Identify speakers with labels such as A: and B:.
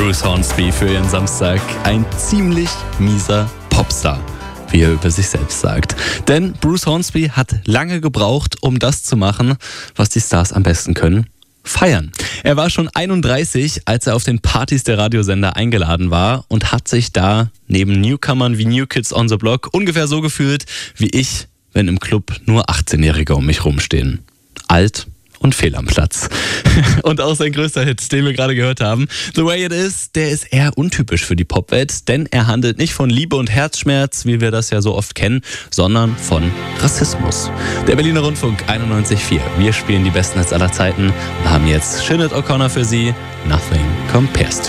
A: Bruce Hornsby für ihren Samstag. Ein ziemlich mieser Popstar, wie er über sich selbst sagt. Denn Bruce Hornsby hat lange gebraucht, um das zu machen, was die Stars am besten können: feiern. Er war schon 31, als er auf den Partys der Radiosender eingeladen war und hat sich da neben Newcomern wie New Kids on the Block ungefähr so gefühlt wie ich, wenn im Club nur 18-Jährige um mich rumstehen. Alt und fehl am Platz. Und auch sein größter Hit, den wir gerade gehört haben, The Way It Is, der ist eher untypisch für die Popwelt, denn er handelt nicht von Liebe und Herzschmerz, wie wir das ja so oft kennen, sondern von Rassismus. Der Berliner Rundfunk 91.4. Wir spielen die besten Hits aller Zeiten und haben jetzt Sinead O'Connor für Sie, Nothing Compares to